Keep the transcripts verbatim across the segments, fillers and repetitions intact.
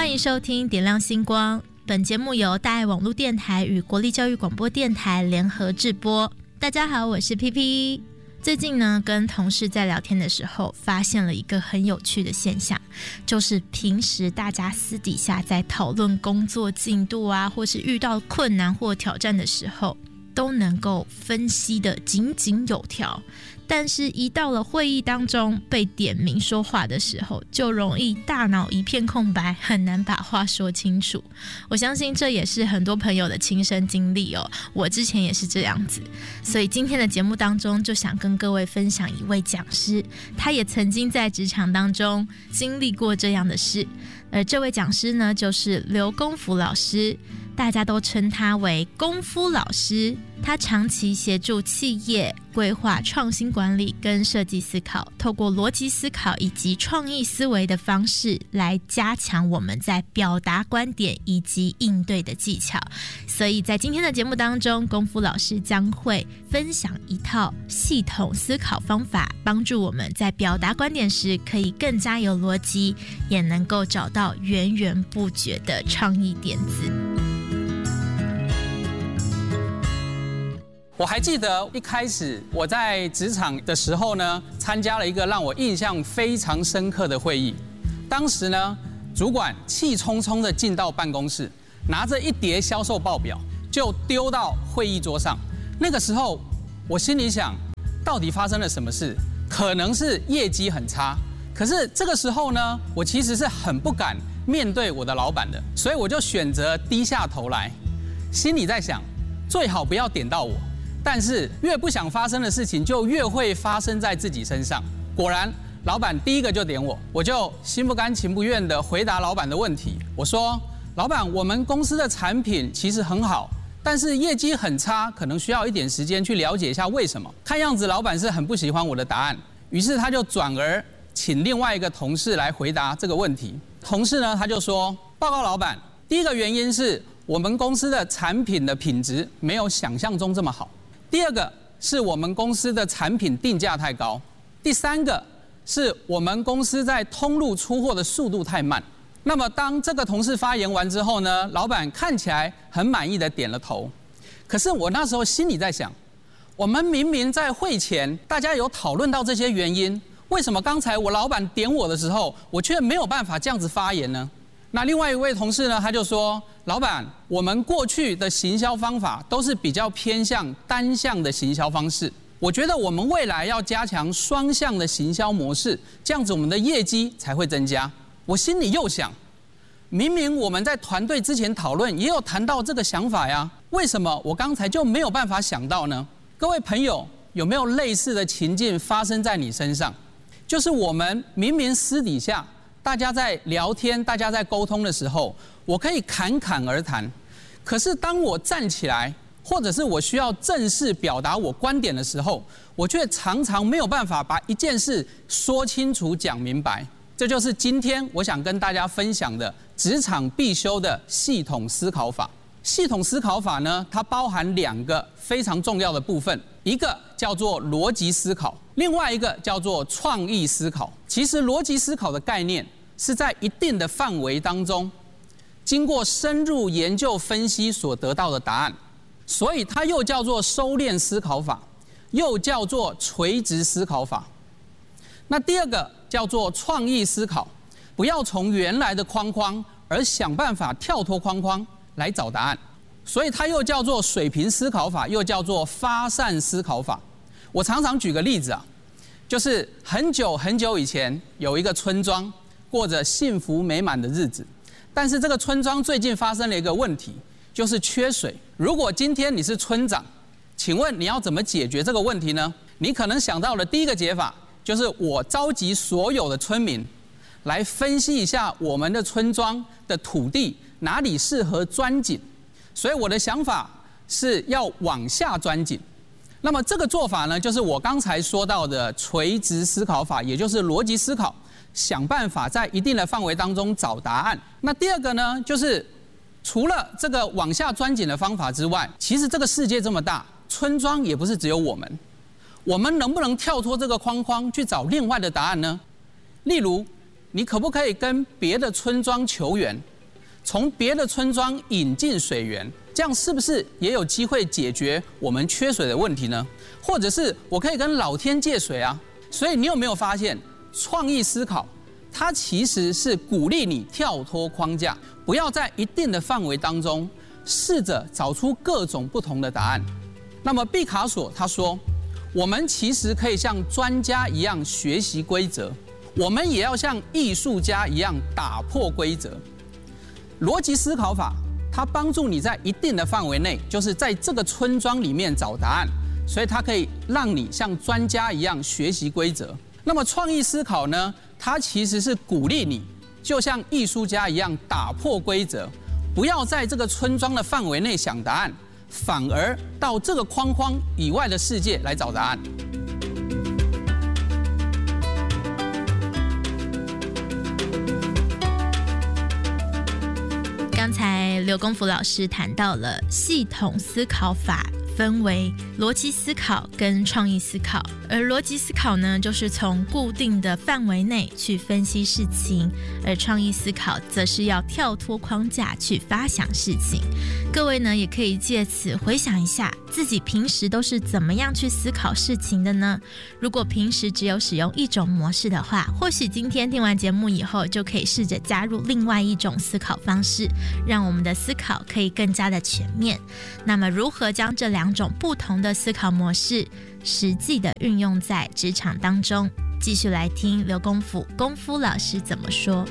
欢迎收听点亮星光，本节目由大爱网络电台与国立教育广播电台联合制播。大家好，我是 P P。 最近呢，跟同事在聊天的时候发现了一个很有趣的现象，就是平时大家私底下在讨论工作进度啊，或是遇到困难或挑战的时候，都能够分析得井井有条，但是一到了会议当中被点名说话的时候，就容易大脑一片空白，很难把话说清楚。我相信这也是很多朋友的亲身经历哦，我之前也是这样子。所以今天的节目当中，就想跟各位分享一位讲师，他也曾经在职场当中经历过这样的事。而这位讲师呢，就是刘功夫老师，大家都称他为功夫老师。他长期协助企业规划创新管理跟设计思考，透过逻辑思考以及创意思维的方式来加强我们在表达观点以及应对的技巧。所以在今天的节目当中，功夫老师将会分享一套系统思考方法，帮助我们在表达观点时可以更加有逻辑，也能够找到源源不绝的创意点子。 我还记得一开始我在职场的时候呢，参加了一个让我印象非常深刻的会议。当时呢，主管气冲冲地进到办公室，拿着一叠销售报表就丢到会议桌上。那个时候我心里想，到底发生了什么事？可能是业绩很差。可是这个时候呢，我其实是很不敢面对我的老板的，所以我就选择低下头来，心里在想，最好不要点到我。但是越不想发生的事情，就越会发生在自己身上。果然，老板第一个就点我，我就心不甘情不愿地回答老板的问题。我说：“老板，我们公司的产品其实很好，但是业绩很差，可能需要一点时间去了解一下为什么。”看样子老板是很不喜欢我的答案，于是他就转而请另外一个同事来回答这个问题。同事呢，他就说：“报告老板，第一个原因是我们公司的产品的品质没有想象中这么好。第二个是我们公司的产品定价太高，第三个是我们公司在通路出货的速度太慢。”那么当这个同事发言完之后呢，老板看起来很满意的点了头。可是我那时候心里在想，我们明明在会前大家有讨论到这些原因，为什么刚才我老板点我的时候，我却没有办法这样子发言呢？那另外一位同事呢，他就说：“老板，我们过去的行销方法都是比较偏向单向的行销方式，我觉得我们未来要加强双向的行销模式，这样子我们的业绩才会增加。”我心里又想，明明我们在团队之前讨论也有谈到这个想法呀，为什么我刚才就没有办法想到呢？各位朋友，有没有类似的情境发生在你身上？就是我们明明私底下大家在聊天，大家在沟通的时候，我可以侃侃而谈。可是当我站起来，或者是我需要正式表达我观点的时候，我却常常没有办法把一件事说清楚、讲明白。这就是今天我想跟大家分享的职场必修的系统思考法。系统思考法呢，它包含两个非常重要的部分，一个叫做逻辑思考，另外一个叫做创意思考。其实逻辑思考的概念是在一定的范围当中，经过深入研究分析所得到的答案，所以它又叫做收敛思考法，又叫做垂直思考法。那第二个叫做创意思考，不要从原来的框框，而想办法跳脱框框来找答案，所以它又叫做水平思考法，又叫做发散思考法。我常常举个例子啊，就是很久很久以前有一个村庄过着幸福美满的日子，但是这个村庄最近发生了一个问题，就是缺水。如果今天你是村长，请问你要怎么解决这个问题呢？你可能想到的第一个解法就是我召集所有的村民来分析一下我们的村庄的土地哪里适合钻井，所以我的想法是要往下钻井。那么这个做法呢，就是我刚才说到的垂直思考法，也就是逻辑思考，想办法在一定的范围当中找答案。那第二个呢，就是除了这个往下钻井的方法之外，其实这个世界这么大，村庄也不是只有我们，我们能不能跳脱这个框框去找另外的答案呢？例如，你可不可以跟别的村庄求援， 从别的村庄引进水源，这样是不是也有机会解决我们缺水的问题呢？或者是我可以跟老天借水啊？所以你有没有发现，创意思考它其实是鼓励你跳脱框架，不要在一定的范围当中试着找出各种不同的答案。那么毕卡索他说，我们其实可以像专家一样学习规则，我们也要像艺术家一样打破规则。逻辑思考法，它帮助你在一定的范围内，就是在这个村庄里面找答案，所以它可以让你像专家一样学习规则。那么创意思考呢，它其实是鼓励你，就像艺术家一样打破规则，不要在这个村庄的范围内想答案，反而到这个框框以外的世界来找答案。 刚才刘功夫老师谈到了系统思考法，分为逻辑思考跟创意思考，而逻辑思考呢，就是从固定的范围内去分析事情，而创意思考则是要跳脱框架去发想事情。各位呢，也可以借此回想一下自己平时都是怎么样去思考事情的呢？如果平时只有使用一种模式的话，或许今天听完节目以后，就可以试着加入另外一种思考方式，让我们的思考可以更加的全面。那么如何将这两种不同的思考模式实际的运用在职场当中？继续来听刘功夫功夫老师怎么说。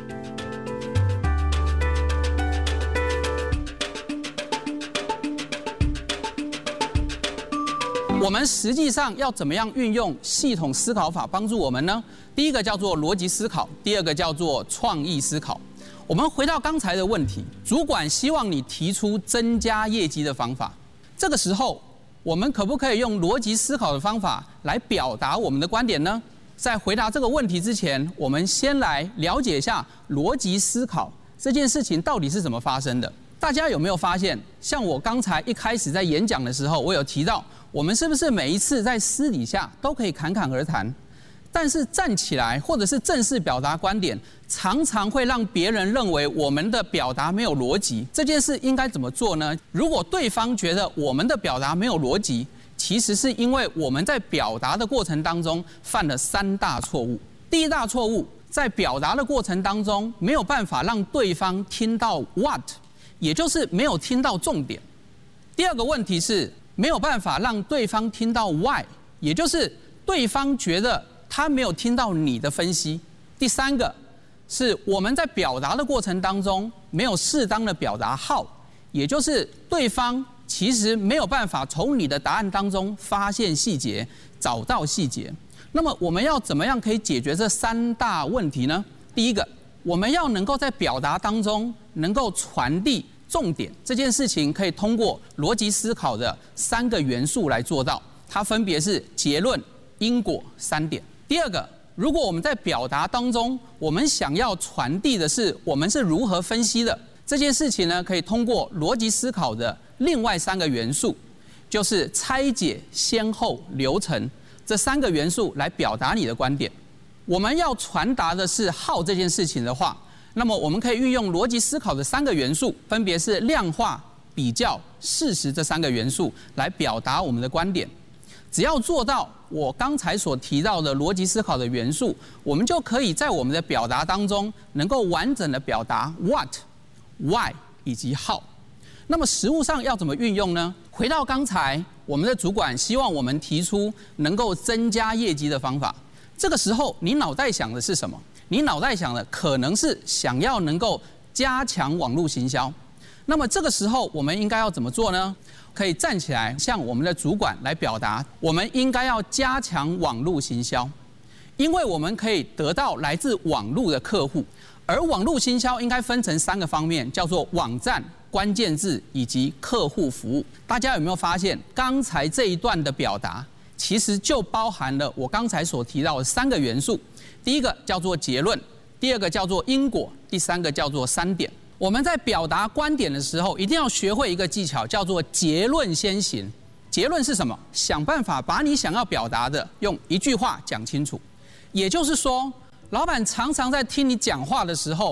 我们实际上要怎么样运用系统思考法帮助我们呢？第一个叫做逻辑思考，第二个叫做创意思考。我们回到刚才的问题，主管希望你提出增加业绩的方法，这个时候我们可不可以用逻辑思考的方法来表达我们的观点呢？在回答这个问题之前，我们先来了解一下逻辑思考这件事情到底是怎么发生的。大家有没有发现，像我刚才一开始在演讲的时候，我有提到，我们是不是每一次在私底下都可以侃侃而谈，但是站起来或者是正式表达观点，常常会让别人认为我们的表达没有逻辑。这件事应该怎么做呢？如果对方觉得我们的表达没有逻辑，其实是因为我们在表达的过程当中犯了三大错误。第一大错误，在表达的过程当中没有办法让对方听到 what， 也就是没有听到重点。第二个问题是没有办法让对方听到 why， 也就是对方觉得他没有听到你的分析。第三个是我们在表达的过程当中没有适当的表达 how， 也就是对方其实没有办法从你的答案当中发现细节，找到细节。那么我们要怎么样可以解决这三大问题呢？第一个，我们要能够在表达当中能够传递重点，这件事情可以通过逻辑思考的三个元素来做到，它分别是结论、因果三点。第二个，如果我们在表达当中，我们想要传递的是我们是如何分析的，这件事情呢，可以通过逻辑思考的另外三个元素，就是拆解、先后、流程这三个元素来表达你的观点。我们要传达的是 how 这件事情的话，那么我们可以运用逻辑思考的三个元素，分别是量化、比较、事实这三个元素来表达我们的观点。只要做到我刚才所提到的逻辑思考的元素，我们就可以在我们的表达当中能够完整的表达 what、why 以及 how。那么实务上要怎么运用呢？回到刚才，我们的主管希望我们提出能够增加业绩的方法。这个时候，你脑袋想的是什么？你脑袋想的可能是想要能够加强网络行销。那么这个时候，我们应该要怎么做呢？可以站起来向我们的主管来表达，我们应该要加强网络行销，因为我们可以得到来自网络的客户。而网络行销应该分成三个方面，叫做网站、关键字以及客户服务。大家有没有发现，刚才这一段的表达其实就包含了我刚才所提到的三个元素。第一个叫做结论，第二个叫做因果，第三个叫做三点。我们在表达观点的时候，一定要学会一个技巧，叫做结论先行。结论是什么？想办法把你想要表达的用一句话讲清楚。也就是说，老板常常在听你讲话的时候，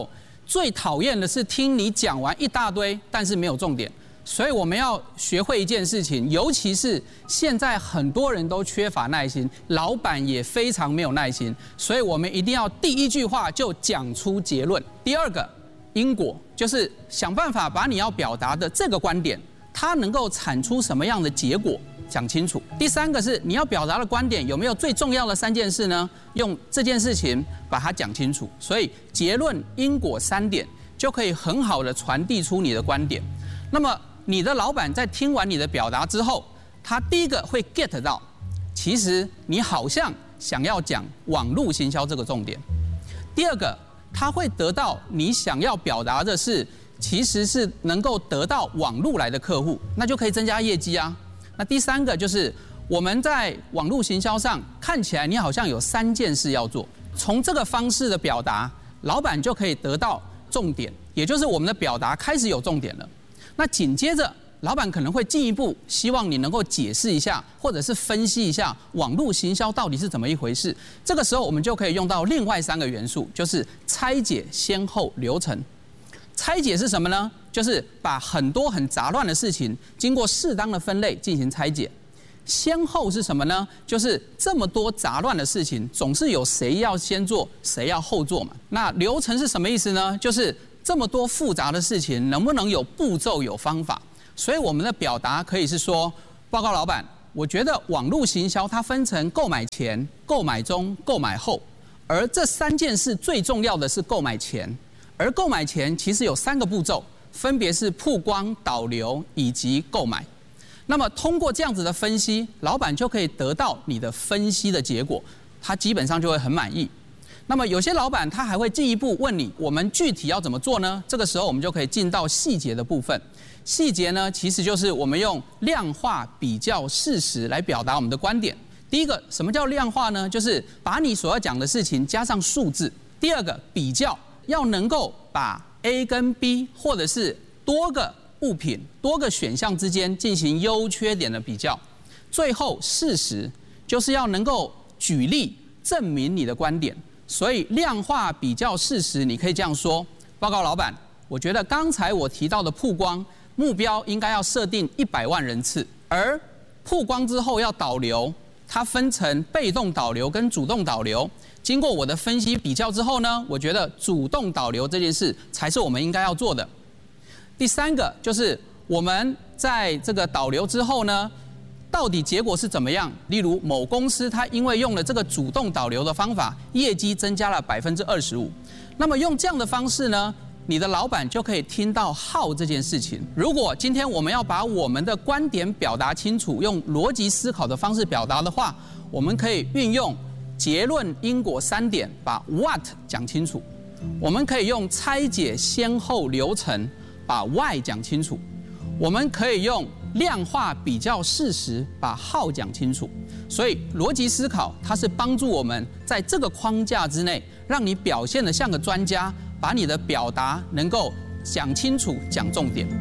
最讨厌的是听你讲完一大堆，但是没有重点。所以我们要学会一件事情，尤其是现在很多人都缺乏耐心，老板也非常没有耐心，所以我们一定要第一句话就讲出结论。第二个因果就是想办法把你要表达的这个观点，它能够产出什么样的结果讲清楚。第三个是你要表达的观点有没有最重要的三件事呢？用这件事情把它讲清楚。所以结论、因果三点就可以很好的传递出你的观点。那么你的老板在听完你的表达之后，他第一个会 get 到，其实你好像想要讲网络行销这个重点。第二个，他会得到你想要表达的是，其实是能够得到网络来的客户，那就可以增加业绩啊。那第三个就是我们在网络行销上看起来你好像有三件事要做，从这个方式的表达，老板就可以得到重点，也就是我们的表达开始有重点了。那紧接着，老板可能会进一步希望你能够解释一下，或者是分析一下网络行销到底是怎么一回事。这个时候，我们就可以用到另外三个元素，就是拆解、先后、流程。拆解是什么呢？就是把很多很杂乱的事情，经过适当的分类进行拆解。先后是什么呢？就是这么多杂乱的事情，总是有谁要先做，谁要后做嘛。那流程是什么意思呢？就是这么多复杂的事情，能不能有步骤、有方法？所以我们的表达可以是说：报告老板，我觉得网络行销它分成购买前、购买中、购买后，而这三件事最重要的是购买前，而购买前其实有三个步骤，分别是曝光、导流以及购买。那么通过这样子的分析，老板就可以得到你的分析的结果，他基本上就会很满意。那么有些老板他还会进一步问你，我们具体要怎么做呢？这个时候我们就可以进到细节的部分。细节呢，其实就是我们用量化、比较、事实来表达我们的观点。第一个，什么叫量化呢？就是把你所要讲的事情加上数字。第二个，比较，要能够把 A 跟 B 或者是多个物品、多个选项之间进行优缺点的比较。最后，事实就是要能够举例证明你的观点。所以量化、比较、事实，你可以这样说：报告老板，我觉得刚才我提到的曝光目标应该要设定一百万人次，而曝光之后要导流，它分成被动导流跟主动导流。经过我的分析比较之后呢，我觉得主动导流这件事才是我们应该要做的。第三个就是我们在这个导流之后呢，到底结果是怎么样？例如某公司它因为用了这个主动导流的方法，业绩增加了百分之二十五。那么用这样的方式呢，你的老板就可以听到 how 这件事情。如果今天我们要把我们的观点表达清楚，用逻辑思考的方式表达的话，我们可以运用结论、因果三点，把 what 讲清楚。我们可以用拆解、先后、流程，把 why 讲清楚。我们可以用量化、比较、事实，把 how 讲清楚。所以逻辑思考它是帮助我们在这个框架之内，让你表现得像个专家，把你的表达能够讲清楚、讲重点。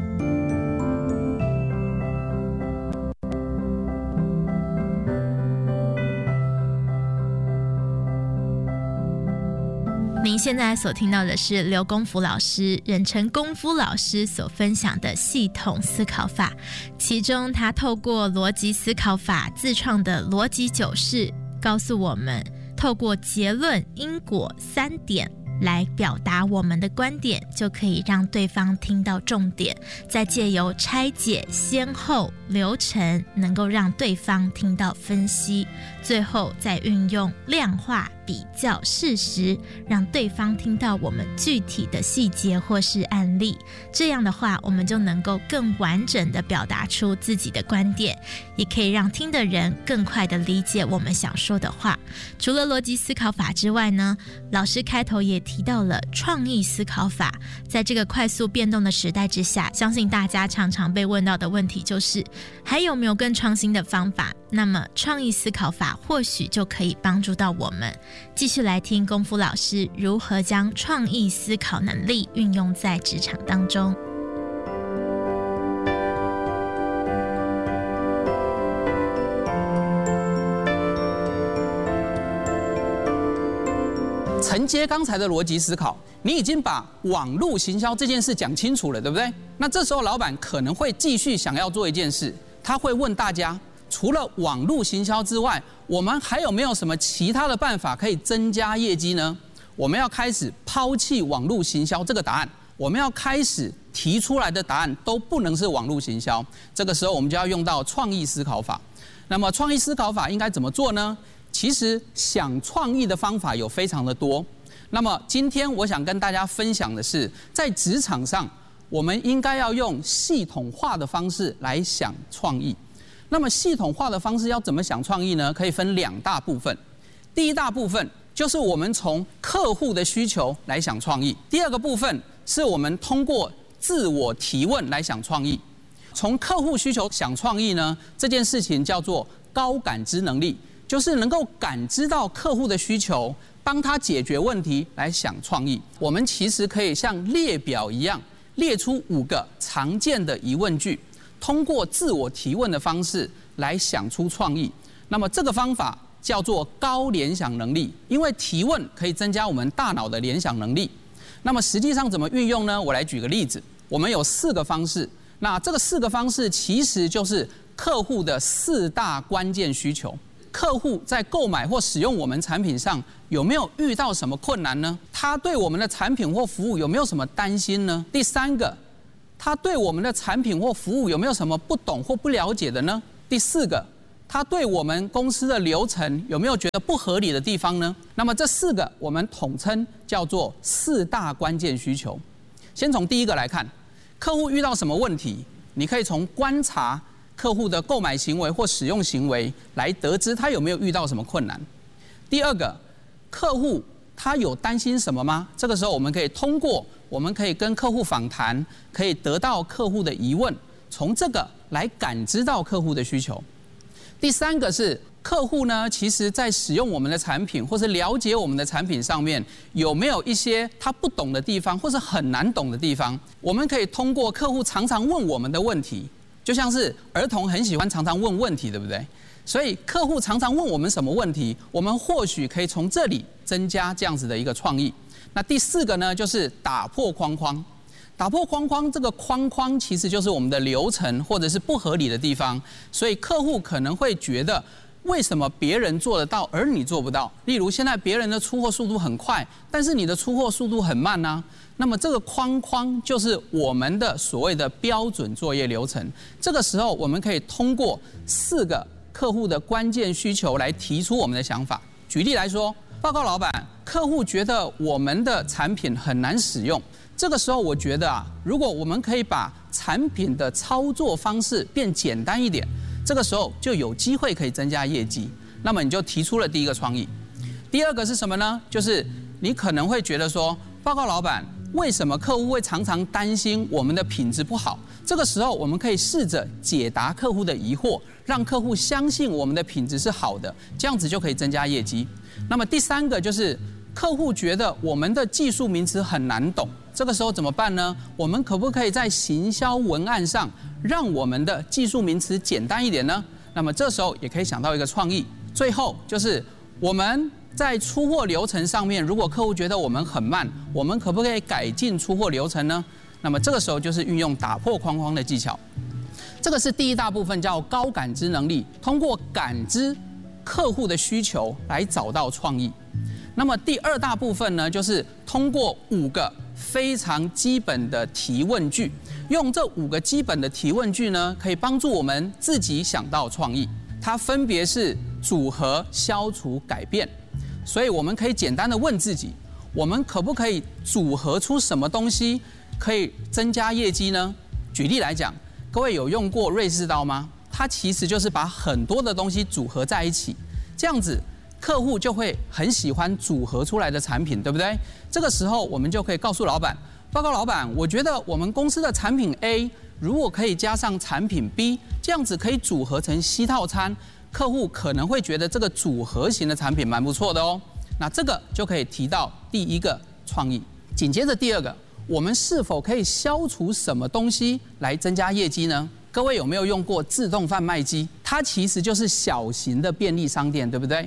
您现在所听到的是刘功夫老师，人称功夫老师所分享的系统思考法，其中他透过逻辑思考法自创的逻辑九式，告诉我们透过结论、因果三点来表达我们的观点，就可以让对方听到重点，再借由拆解、先后、流程，能够让对方听到分析，最后再运用量化、比较、事实，让对方听到我们具体的细节或是案例。这样的话，我们就能够更完整的表达出自己的观点，也可以让听的人更快的理解我们想说的话。除了逻辑思考法之外呢，老师开头也提到了创意思考法。在这个快速变动的时代之下，相信大家常常被问到的问题就是还有没有更创新的方法？那么创意思考法或许就可以帮助到我们。继续来听功夫老师如何将创意思考能力运用在职场当中。 承接刚才的逻辑思考，你已经把网络行销这件事讲清楚了，对不对？那这时候老板可能会继续想要做一件事，他会问大家，除了网络行销之外，我们还有没有什么其他的办法可以增加业绩呢？我们要开始抛弃网络行销这个答案，我们要开始提出来的答案都不能是网络行销。这个时候我们就要用到创意思考法。那么创意思考法应该怎么做呢？其实想创意的方法有非常的多。那么今天我想跟大家分享的是，在职场上，我们应该要用系统化的方式来想创意。那么系统化的方式要怎么想创意呢？可以分两大部分。第一大部分就是我们从客户的需求来想创意。第二个部分是我们通过自我提问来想创意。从客户需求想创意呢，这件事情叫做高感知能力，就是能够感知到客户的需求，帮他解决问题来想创意。我们其实可以像列表一样，列出五个常见的疑问句，通过自我提问的方式来想出创意。那么这个方法叫做高联想能力，因为提问可以增加我们大脑的联想能力。那么实际上怎么运用呢？我来举个例子，我们有四个方式。那这个四个方式其实就是客户的四大关键需求。客户在购买或使用我们产品上有没有遇到什么困难呢？他对我们的产品或服务有没有什么担心呢？第三个，他对我们的产品或服务有没有什么不懂或不了解的呢？第四个，他对我们公司的流程有没有觉得不合理的地方呢？那么这四个我们统称叫做四大关键需求。先从第一个来看，客户遇到什么问题，你可以从观察客户的购买行为或使用行为来得知他有没有遇到什么困难。第二个，客户他有担心什么吗？这个时候我们可以通过我们可以跟客户访谈，可以得到客户的疑问，从这个来感知到客户的需求。第三个是客户呢，其实在使用我们的产品或是了解我们的产品上面，有没有一些他不懂的地方或是很难懂的地方，我们可以通过客户常常问我们的问题，就像是儿童很喜欢常常问问题，对不对？所以客户常常问我们什么问题，我们或许可以从这里增加这样子的一个创意。那第四个呢，就是打破框框。打破框框，这个框框其实就是我们的流程或者是不合理的地方，所以客户可能会觉得，为什么别人做得到而你做不到？例如现在别人的出货速度很快，但是你的出货速度很慢啊。那么这个框框就是我们的所谓的标准作业流程。这个时候我们可以通过四个客户的关键需求来提出我们的想法。举例来说，报告老板，客户觉得我们的产品很难使用。这个时候我觉得啊，如果我们可以把产品的操作方式变简单一点，这个时候就有机会可以增加业绩。那么你就提出了第一个创意。第二个是什么呢？就是你可能会觉得说，报告老板，为什么客户会常常担心我们的品质不好？这个时候我们可以试着解答客户的疑惑，让客户相信我们的品质是好的，这样子就可以增加业绩。那么第三个就是客户觉得我们的技术名词很难懂，这个时候怎么办呢？我们可不可以在行销文案上让我们的技术名词简单一点呢？那么这时候也可以想到一个创意。最后就是我们在出货流程上面，如果客户觉得我们很慢，我们可不可以改进出货流程呢？那么这个时候就是运用打破框框的技巧。这个是第一大部分，叫高感知能力，通过感知客户的需求来找到创意。那么第二大部分呢，就是通过五个非常基本的提问句，用这五个基本的提问句呢，可以帮助我们自己想到创意。它分别是组合、消除、改变。所以我们可以简单的问自己，我们可不可以组合出什么东西可以增加业绩呢？举例来讲，各位有用过瑞士刀吗？它其实就是把很多的东西组合在一起，这样子客户就会很喜欢组合出来的产品，对不对？这个时候我们就可以告诉老板，报告老板，我觉得我们公司的产品 A 如果可以加上产品 B， 这样子可以组合成 C 套餐，客户可能会觉得这个组合型的产品蛮不错的哦。那这个就可以提到第一个创意。紧接着第二个，我们是否可以消除什么东西来增加业绩呢？各位有没有用过自动贩卖机？它其实就是小型的便利商店，对不对？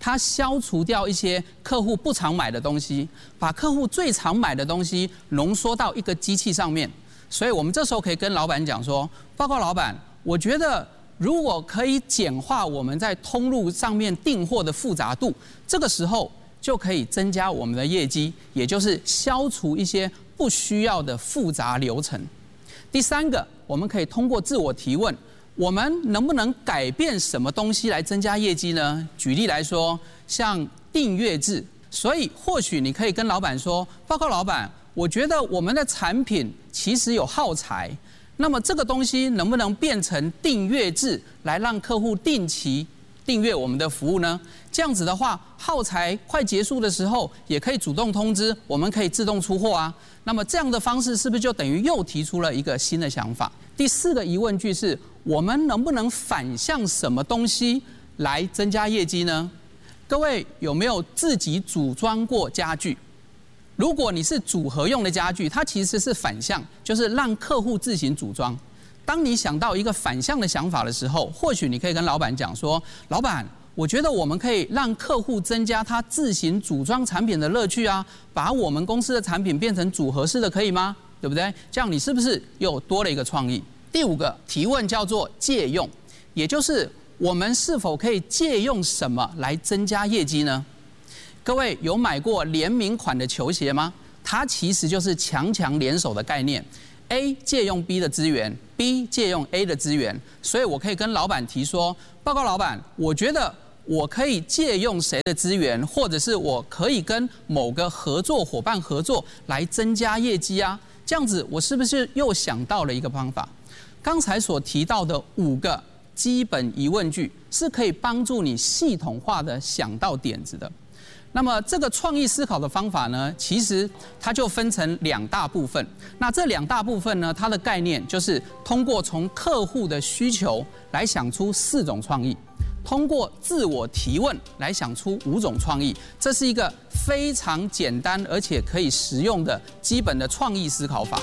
它消除掉一些客户不常买的东西，把客户最常买的东西浓缩到一个机器上面。所以我们这时候可以跟老板讲说，报告老板，我觉得如果可以简化我们在通路上面订货的复杂度，这个时候就可以增加我们的业绩，也就是消除一些不需要的复杂流程。第三个，我们可以通过自我提问，我们能不能改变什么东西来增加业绩呢？举例来说，像订阅制，所以或许你可以跟老板说，报告老板，我觉得我们的产品其实有耗材，那么这个东西能不能变成订阅制，来让客户定期订阅我们的服务呢？这样子的话，耗材快结束的时候，也可以主动通知，我们可以自动出货啊。那么这样的方式是不是就等于又提出了一个新的想法？第四个疑问句是，我们能不能反向什么东西来增加业绩呢？各位有没有自己组装过家具？如果你是组合用的家具，它其实是反向，就是让客户自行组装。当你想到一个反向的想法的时候，或许你可以跟老板讲说，老板，我觉得我们可以让客户增加他自行组装产品的乐趣啊，把我们公司的产品变成组合式的，可以吗？对不对？这样你是不是又多了一个创意？第五个提问叫做借用，也就是我们是否可以借用什么来增加业绩呢？各位有买过联名款的球鞋吗？它其实就是强强联手的概念。A 借用 B 的资源 ，B 借用 A 的资源，所以我可以跟老板提说，报告老板，我觉得我可以借用谁的资源，或者是我可以跟某个合作伙伴合作来增加业绩啊。这样子，我是不是又想到了一个方法？刚才所提到的五个基本疑问句，是可以帮助你系统化的想到点子的。那么这个创意思考的方法呢，其实它就分成两大部分。那这两大部分呢，它的概念就是通过从客户的需求来想出四种创意，通过自我提问来想出五种创意。这是一个非常简单而且可以实用的基本的创意思考法。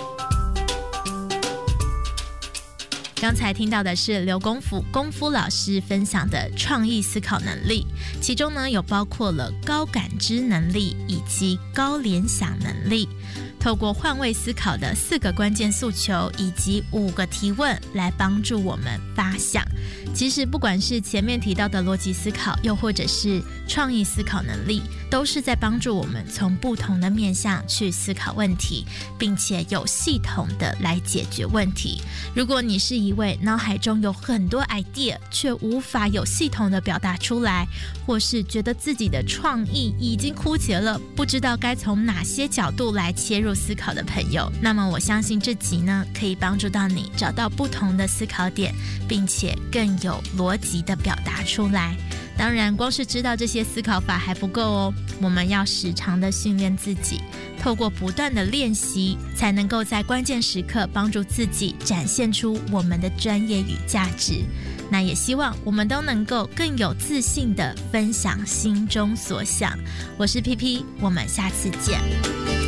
刚才听到的是刘功夫功夫老师分享的创意思考能力，其中呢有包括了高感知能力以及高联想能力。透过换位思考的四个关键诉求以及五个提问来帮助我们发想。其实不管是前面提到的逻辑思考，又或者是创意思考能力，都是在帮助我们从不同的面向去思考问题，并且有系统的来解决问题。如果你是一位脑海中有很多 idea 却无法有系统的表达出来，或是觉得自己的创意已经枯竭了，不知道该从哪些角度来切入思考的朋友，那么我相信这集呢可以帮助到你找到不同的思考点，并且更有逻辑的表达出来。当然光是知道这些思考法还不够哦，我们要时常的训练自己，透过不断的练习，才能够在关键时刻帮助自己展现出我们的专业与价值。那也希望我们都能够更有自信的分享心中所想。我是 P P， 我们下次见。